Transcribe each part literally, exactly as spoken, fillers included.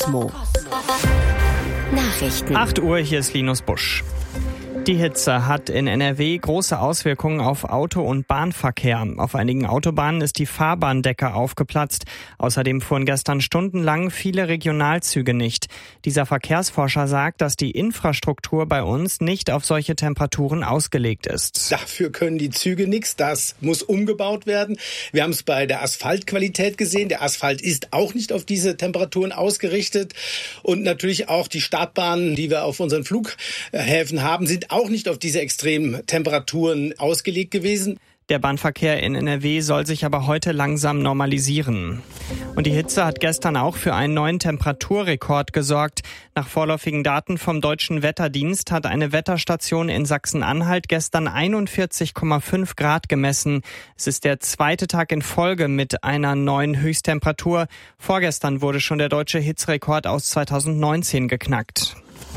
Nachrichten. acht Uhr, hier ist Linus Busch. Die Hitze hat in N R W große Auswirkungen auf Auto- und Bahnverkehr. Auf einigen Autobahnen ist die Fahrbahndecke aufgeplatzt. Außerdem fuhren gestern stundenlang viele Regionalzüge nicht. Dieser Verkehrsforscher sagt, dass die Infrastruktur bei uns nicht auf solche Temperaturen ausgelegt ist. Dafür können die Züge nichts. Das muss umgebaut werden. Wir haben es bei der Asphaltqualität gesehen. Der Asphalt ist auch nicht auf diese Temperaturen ausgerichtet. Und natürlich auch die Startbahnen, die wir auf unseren Flughäfen haben, sind auch nicht auf diese extremen Temperaturen ausgelegt gewesen. Der Bahnverkehr in N R W soll sich aber heute langsam normalisieren. Und die Hitze hat gestern auch für einen neuen Temperaturrekord gesorgt. Nach vorläufigen Daten vom Deutschen Wetterdienst hat eine Wetterstation in Sachsen-Anhalt gestern einundvierzig Komma fünf Grad gemessen. Es ist der zweite Tag in Folge mit einer neuen Höchsttemperatur. Vorgestern wurde schon der deutsche Hitzerekord aus zweitausendneunzehn geknackt.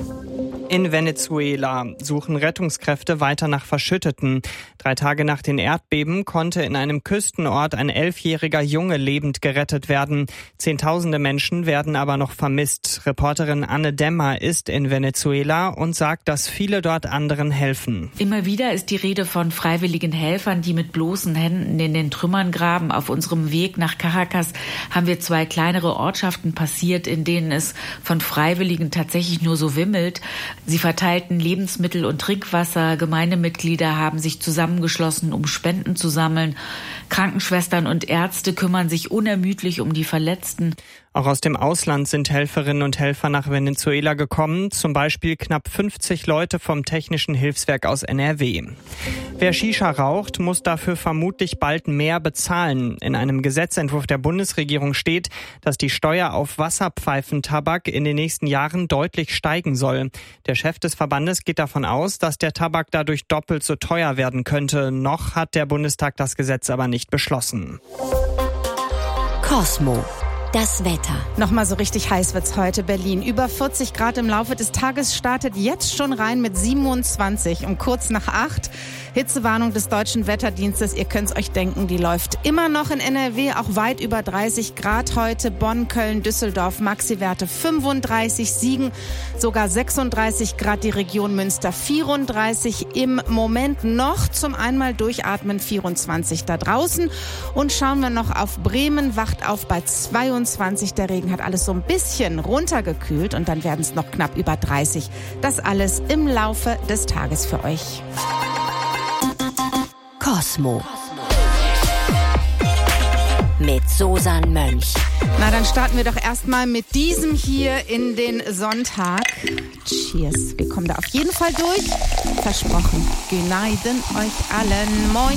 In Venezuela suchen Rettungskräfte weiter nach Verschütteten. Drei Tage nach den Erdbeben konnte in einem Küstenort ein elfjähriger Junge lebend gerettet werden. Zehntausende Menschen werden aber noch vermisst. Reporterin Anne Demmer ist in Venezuela und sagt, dass viele dort anderen helfen. Immer wieder ist die Rede von freiwilligen Helfern, die mit bloßen Händen in den Trümmern graben. Auf unserem Weg nach Caracas haben wir zwei kleinere Ortschaften passiert, in denen es von Freiwilligen tatsächlich nur so wimmelt. Sie verteilten Lebensmittel und Trinkwasser. Gemeindemitglieder haben sich zusammengeschlossen, um Spenden zu sammeln. Krankenschwestern und Ärzte kümmern sich unermüdlich um die Verletzten. Auch aus dem Ausland sind Helferinnen und Helfer nach Venezuela gekommen, zum Beispiel knapp fünfzig Leute vom Technischen Hilfswerk aus N R W. Wer Shisha raucht, muss dafür vermutlich bald mehr bezahlen. In einem Gesetzentwurf der Bundesregierung steht, dass die Steuer auf Wasserpfeifentabak in den nächsten Jahren deutlich steigen soll. Der Chef des Verbandes geht davon aus, dass der Tabak dadurch doppelt so teuer werden könnte. Noch hat der Bundestag das Gesetz aber nicht beschlossen. Cosmo. Das Wetter. Nochmal so richtig heiß wird's heute. Berlin. Über vierzig Grad im Laufe des Tages, startet jetzt schon rein mit siebenundzwanzig um kurz nach acht. Hitzewarnung des Deutschen Wetterdienstes. Ihr könnt's euch denken, die läuft immer noch in N R W, auch weit über dreißig Grad heute. Bonn, Köln, Düsseldorf, Maxi-Werte fünfunddreißig, Siegen sogar sechsunddreißig Grad, die Region Münster vierunddreißig. Im Moment noch zum einmal durchatmen vierundzwanzig da draußen. Und schauen wir noch auf Bremen, wacht auf bei zweiundzwanzig. Der Regen hat alles so ein bisschen runtergekühlt und dann werden es noch knapp über dreißig. Das alles im Laufe des Tages für euch. Cosmo. Mit Susan Mönch. Na, dann starten wir doch erstmal mit diesem hier in den Sonntag. Cheers. Wir kommen da auf jeden Fall durch. Versprochen. Gneiden euch allen. Moin.